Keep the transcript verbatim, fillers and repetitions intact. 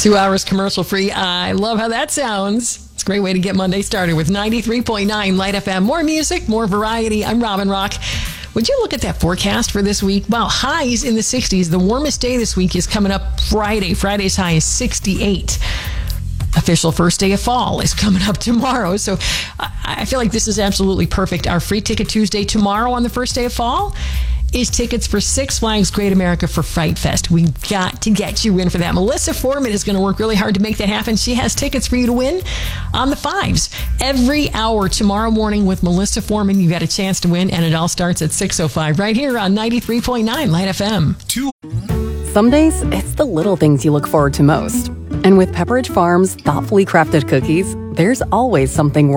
Two hours commercial free. I love how that sounds. It's a great way to get Monday started with ninety-three point nine Light F M. More music, more variety. I'm Robin Rock. Would you look at that forecast for this week? Wow, highs in the sixties. The warmest day this week is coming up Friday. Friday's high is sixty-eight. Official first day of fall is coming up tomorrow. So I feel like this is absolutely perfect. Our free ticket Tuesday tomorrow on the first day of fall is tickets for Six Flags Great America for Fright Fest. We've got to get you in for that. Melissa Foreman is going to work really hard to make that happen. She has tickets for you to win on the fives. Every hour tomorrow morning with Melissa Foreman, you got a chance to win, and it all starts at six oh five right here on ninety-three point nine Light F M. Two. Some days, it's the little things you look forward to most. And with Pepperidge Farm's thoughtfully crafted cookies, there's always something